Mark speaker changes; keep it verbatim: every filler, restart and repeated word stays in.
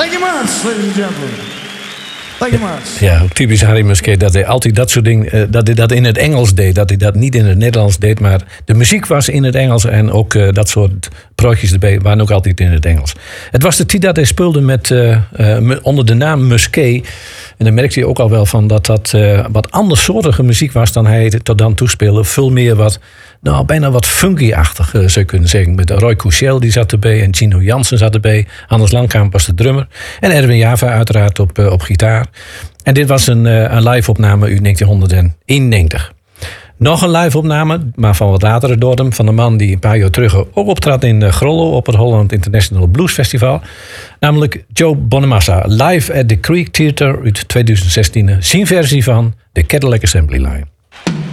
Speaker 1: Thank you much, ladies and gentlemen. Thank you much.
Speaker 2: Ja, ook typisch Harry Musquet dat hij altijd dat soort dingen, uh, dat hij dat in het Engels deed, dat hij dat niet in het Nederlands deed, maar de muziek was in het Engels en ook uh, dat soort projectjes erbij waren ook altijd in het Engels. Het was de tijd dat hij speelde met uh, uh, onder de naam Musquet. En dan merkte je ook al wel van dat dat uh, wat andersoortige muziek was dan hij tot dan toespeelde. Veel meer wat, nou bijna wat funky-achtig uh, zou je kunnen zeggen. Met Roy Couchel die zat erbij en Gino Jansen zat erbij. Anders Langkamp was de drummer. En Erwin Java uiteraard op, uh, op gitaar. En dit was een, uh, een live-opname uit negentien eenennegentig. Nog een live-opname, maar van wat latere datum, van een man die een paar jaar terug ook optrad in uh, Grollo op het Holland International Blues Festival. Namelijk Joe Bonamassa, live at the Creek Theater uit tweeduizend zestien. Zijn versie van The Cadillac Assembly Line.